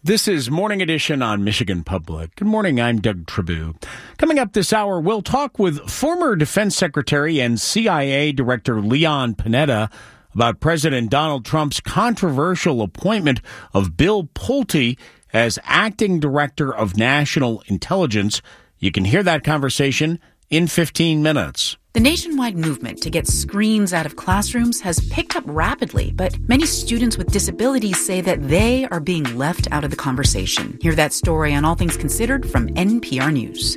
This is Morning Edition on Michigan Public. Good morning, I'm Doug Tribou. Coming up this hour, we'll talk with former Defense Secretary and CIA Director Leon Panetta about President Donald Trump's controversial appointment of Bill Pulte as Acting Director of National Intelligence. You can hear that conversation in 15 minutes. The nationwide movement to get screens out of classrooms has picked up rapidly, but many students with disabilities say that they are being left out of the conversation. Hear that story on All Things Considered from NPR News.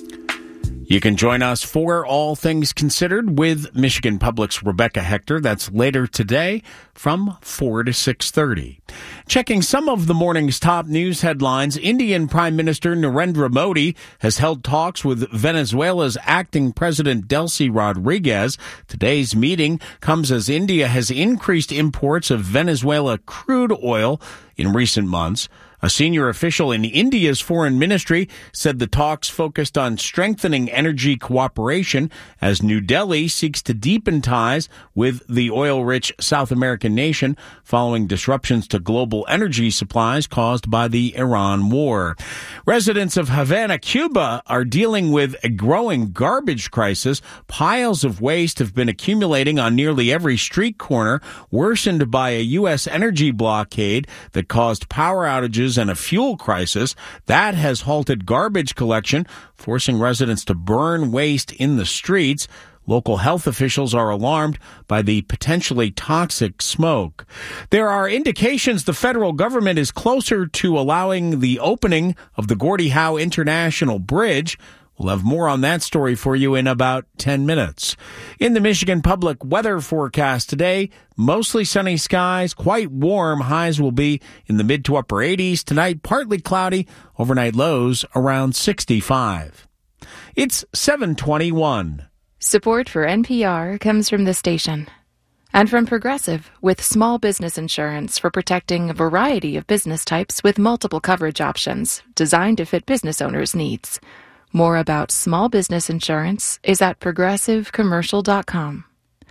You can join us for All Things Considered with Michigan Public's Rebecca Hector. That's later today from 4 to 6:30. Checking some of the morning's top news headlines, Indian Prime Minister Narendra Modi has held talks with Venezuela's acting president Delcy Rodriguez. Today's meeting comes as India has increased imports of Venezuela crude oil in recent months. A senior official in India's foreign ministry said the talks focused on strengthening energy cooperation as New Delhi seeks to deepen ties with the oil-rich South American nation following disruptions to global energy supplies caused by the Iran war. Residents of Havana, Cuba are dealing with a growing garbage crisis. Piles of waste have been accumulating on nearly every street corner, worsened by a U.S. energy blockade that caused power outages and a fuel crisis. That has halted garbage collection, forcing residents to burn waste in the streets. Local health officials are alarmed by the potentially toxic smoke. There are indications the federal government is closer to allowing the opening of the Gordie Howe International Bridge. We'll have more on that story for you in about 10 minutes. In the Michigan Public weather forecast today, mostly sunny skies, quite warm. Highs will be in the mid to upper 80s. Tonight, partly cloudy. Overnight lows around 65. It's 7:21. Support for NPR comes from the station and from Progressive with small business insurance for protecting a variety of business types with multiple coverage options designed to fit business owners' needs. More about small business insurance is at progressivecommercial.com.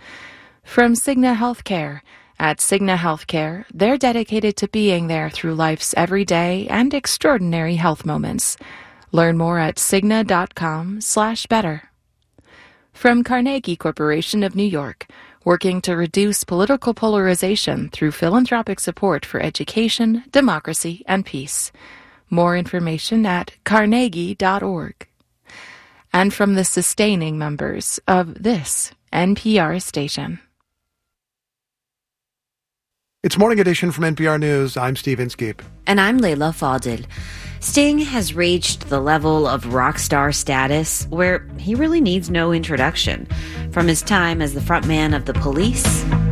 From Cigna Healthcare. At Cigna Healthcare, they're dedicated to being there through life's everyday and extraordinary health moments. Learn more at cigna.com/better. From Carnegie Corporation of New York, working to reduce political polarization through philanthropic support for education, democracy, and peace. More information at carnegie.org. And from the sustaining members of this NPR station. It's Morning Edition from NPR News. I'm Steve Inskeep. And I'm Layla Fadil. Sting has reached the level of rock star status where he really needs no introduction. From his time as the frontman of The Police